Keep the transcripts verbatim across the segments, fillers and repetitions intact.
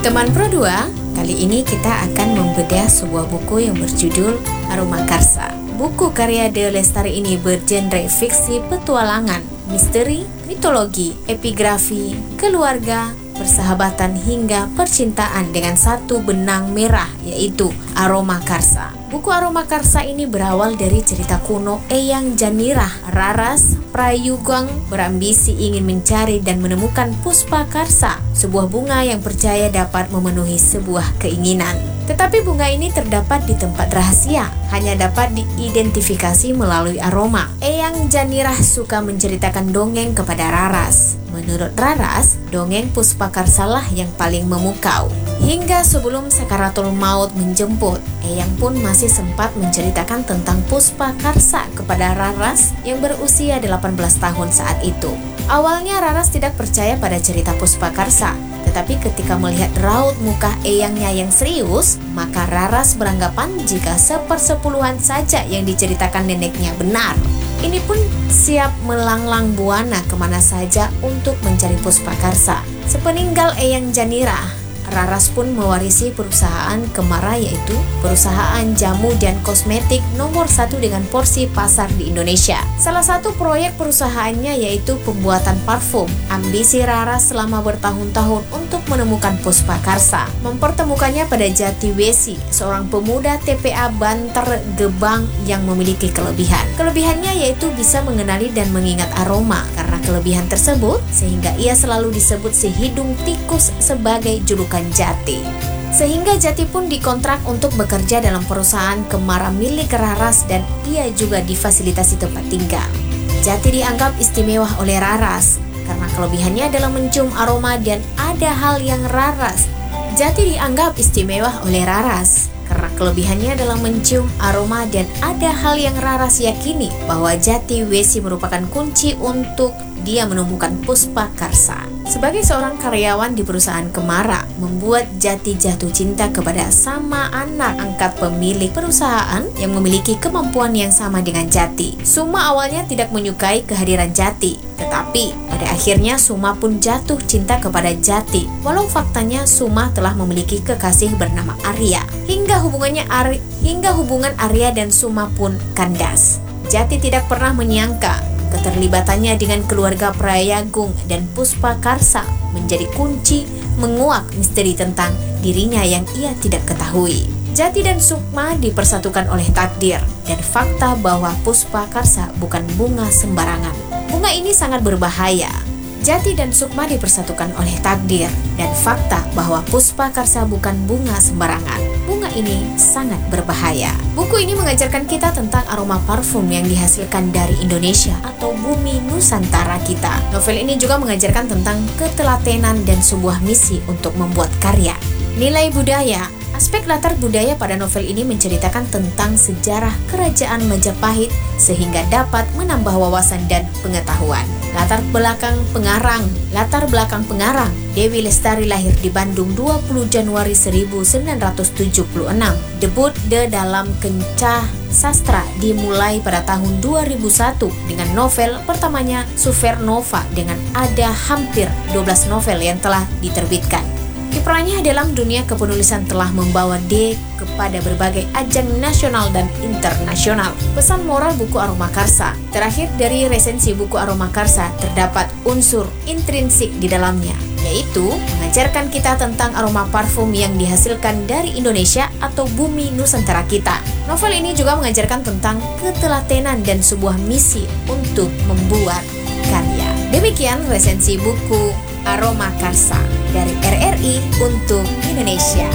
Teman Pro dua, kali ini kita akan membedah sebuah buku yang berjudul Aroma Karsa. Buku karya De Lestari ini bergenre fiksi petualangan, misteri, mitologi, epigrafi, keluarga, persahabatan hingga percintaan dengan satu benang merah, yaitu Aroma Karsa. Buku Aroma Karsa ini berawal dari cerita kuno Eyang Janirah. Raras Prayugang berambisi ingin mencari dan menemukan Puspa Karsa, sebuah bunga yang percaya dapat memenuhi sebuah keinginan. Tetapi bunga ini terdapat di tempat rahasia, hanya dapat diidentifikasi melalui aroma. Eyang Janirah suka menceritakan dongeng kepada Raras. Menurut Raras, dongeng Puspa Karsa lah yang paling memukau. Hingga sebelum sakaratul maut menjemput, Eyang pun masih sempat menceritakan tentang Puspa Karsa kepada Raras yang berusia delapan belas tahun saat itu. Awalnya Raras tidak percaya pada cerita Puspa Karsa, tetapi ketika melihat raut muka Eyangnya yang serius, maka Raras beranggapan jika sepersepuluhan saja yang diceritakan neneknya benar. Ini pun siap melanglang buana kemana saja untuk mencari Puspa Karsa. Sepeninggal Eyang Janirah, Raras pun mewarisi perusahaan Kemara, yaitu perusahaan jamu dan kosmetik nomor satu dengan porsi pasar di Indonesia. Salah satu proyek perusahaannya yaitu pembuatan parfum. Ambisi Raras selama bertahun-tahun untuk menemukan Puspa Karsa mempertemukannya pada Jati Wesi, seorang pemuda T P A Banter Gebang yang memiliki kelebihan. Kelebihannya yaitu bisa mengenali dan mengingat aroma. Karena kelebihan tersebut, sehingga ia selalu disebut si hidung tikus sebagai julukan Jati. Sehingga Jati pun dikontrak untuk bekerja dalam perusahaan Kemara milik Raras dan ia juga difasilitasi tempat tinggal. Jati dianggap istimewa oleh Raras karena kelebihannya dalam mencium aroma dan ada hal yang Raras. Jati dianggap istimewa oleh Raras karena kelebihannya dalam mencium aroma dan ada hal yang Raras yakini bahwa Jati Wesi merupakan kunci untuk dia menemukan Puspa Karsa. Sebagai seorang karyawan di perusahaan Kemara, membuat Jati jatuh cinta kepada sama anak angkat pemilik perusahaan yang memiliki kemampuan yang sama dengan Jati. Suma awalnya tidak menyukai kehadiran Jati, tetapi pada akhirnya Suma pun jatuh cinta kepada Jati. Walau faktanya Suma telah memiliki kekasih bernama Arya. Hingga hubungannya Ari, hingga hubungan Arya dan Suma pun kandas. Jati tidak pernah menyangka keterlibatannya dengan keluarga Prayagung dan Puspa Karsa menjadi kunci menguak misteri tentang dirinya yang ia tidak ketahui. Jati dan Sukma dipersatukan oleh takdir dan fakta bahwa Puspa Karsa bukan bunga sembarangan. Bunga ini sangat berbahaya. Jati dan Sukma dipersatukan oleh takdir dan fakta bahwa Puspa Karsa bukan bunga sembarangan. Bunga ini sangat berbahaya. Buku ini mengajarkan kita tentang aroma parfum yang dihasilkan dari Indonesia atau bumi Nusantara kita. Novel ini juga mengajarkan tentang ketelatenan dan sebuah misi untuk membuat karya. Nilai budaya. Aspek latar budaya pada novel ini menceritakan tentang sejarah kerajaan Majapahit sehingga dapat menambah wawasan dan pengetahuan. Latar belakang pengarang. Latar belakang pengarang. Dewi Lestari lahir di Bandung dua puluh Januari seribu sembilan ratus tujuh puluh enam. Debut The dalam Kencah Sastra dimulai pada tahun dua ribu satu dengan novel pertamanya Supernova dengan ada hampir dua belas novel yang telah diterbitkan. Kiprahnya dalam dunia kepenulisan telah membawa D kepada berbagai ajang nasional dan internasional. Pesan moral buku Aroma Karsa. Terakhir dari resensi buku Aroma Karsa terdapat unsur intrinsik di dalamnya, yaitu mengajarkan kita tentang aroma parfum yang dihasilkan dari Indonesia atau bumi Nusantara kita. Novel ini juga mengajarkan tentang ketelatenan dan sebuah misi untuk membuat karya. Demikian resensi buku Aroma Karsa dari R R I untuk Indonesia.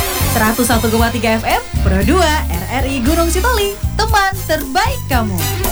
seratus satu koma tiga F M Pro dua R R I Gunung Sitoli, teman terbaik kamu.